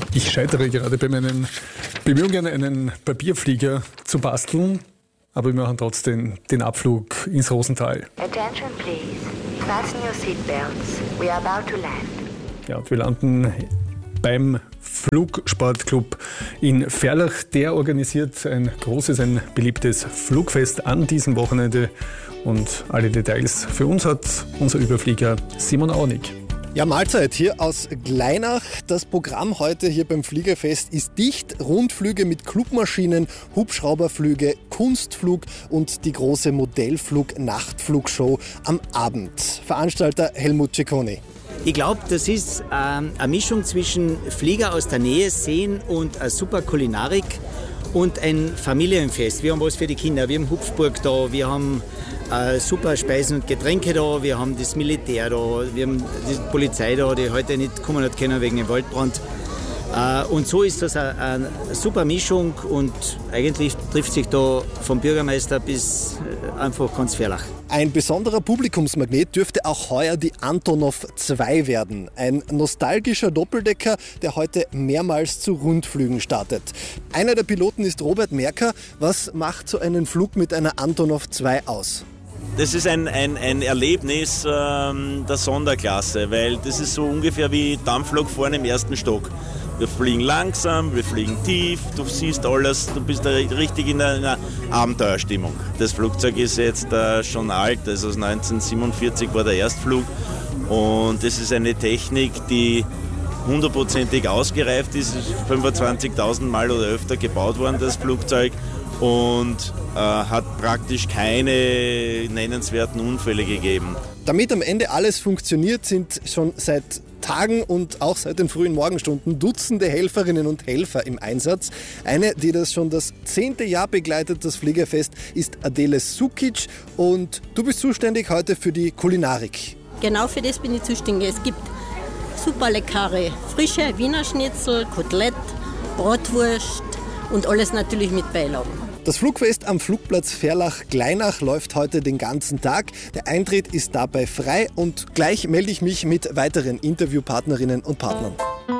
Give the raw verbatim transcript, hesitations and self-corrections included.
Ich scheitere gerade bei meinen Bemühungen, einen Papierflieger zu basteln, aber wir machen trotzdem den Abflug ins Rosental. Attention please. Fasten your seatbelts. We are about to land. Ja, und wir landen beim Flugsportclub in Ferlach. Der organisiert ein großes, ein beliebtes Flugfest an diesem Wochenende. Und alle Details für uns hat unser Überflieger Simon Aunig. Ja, Mahlzeit hier aus Gleinach. Das Programm heute hier beim Fliegerfest ist dicht. Rundflüge mit Clubmaschinen, Hubschrauberflüge, Kunstflug und die große Modellflug-Nachtflugshow am Abend. Veranstalter Helmut Cicconi. Ich glaube, das ist ähm, eine Mischung zwischen Flieger aus der Nähe sehen und eine super Kulinarik und ein Familienfest. Wir haben was für die Kinder, wir haben Hupfburg da, wir haben äh, super Speisen und Getränke da, wir haben das Militär da, wir haben die Polizei da, die heute nicht kommen hat können wegen dem Waldbrand. Äh, und so ist das eine, eine super Mischung und eigentlich trifft sich da vom Bürgermeister bis äh, einfach ganz Ferlach. Ein besonderer Publikumsmagnet dürfte auch heuer die Antonov zwei werden. Ein nostalgischer Doppeldecker, der heute mehrmals zu Rundflügen startet. Einer der Piloten ist Robert Merker. Was macht so einen Flug mit einer Antonov zwei aus? Das ist ein, ein, ein Erlebnis ähm, der Sonderklasse, weil das ist so ungefähr wie Dampflok vorne im ersten Stock. Wir fliegen langsam, wir fliegen tief, du siehst alles, du bist da richtig in einer Abenteuerstimmung. Das Flugzeug ist jetzt äh, schon alt, also neunzehnhundertsiebenundvierzig war der Erstflug und das ist eine Technik, die hundertprozentig ausgereift ist, fünfundzwanzigtausend Mal oder öfter gebaut worden, das Flugzeug, und äh, hat praktisch keine nennenswerten Unfälle gegeben. Damit am Ende alles funktioniert, sind schon seit Tagen und auch seit den frühen Morgenstunden Dutzende Helferinnen und Helfer im Einsatz. Eine, die das schon das zehnte Jahr begleitet, das Fliegerfest, ist Adele Sukic und du bist zuständig heute für die Kulinarik. Genau für das bin ich zuständig. Es gibt super leckere frische Wiener Schnitzel, Kotelett, Bratwurst und alles natürlich mit Beilagen. Das Flugfest am Flugplatz Ferlach-Gleinach läuft heute den ganzen Tag. Der Eintritt ist dabei frei und gleich melde ich mich mit weiteren Interviewpartnerinnen und Partnern.